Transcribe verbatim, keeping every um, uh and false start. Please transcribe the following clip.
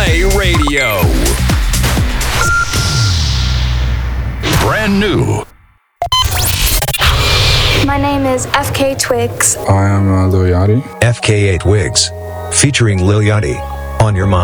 Play Radio. Brand new. My name is F K Twigs. I am uh, Lil Yachty. F K A Twigs, featuring Lil Yachty, On Your Mind.